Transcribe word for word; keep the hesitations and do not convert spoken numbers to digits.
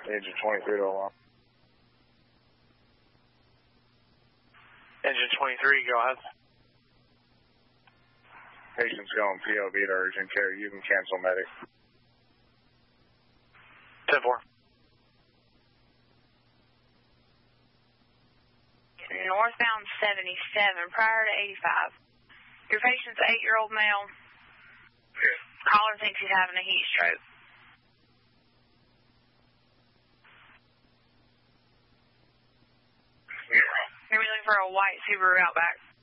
Engine twenty-three to alarm. Engine twenty-three, go ahead. Patient's going P O V to urgent care. You can cancel medic. ten four. Northbound seventy-seven, prior to eighty-five. Your patient's an eight-year-old male. Caller thinks he's having a heat stroke. You're looking for a white Subaru Outback.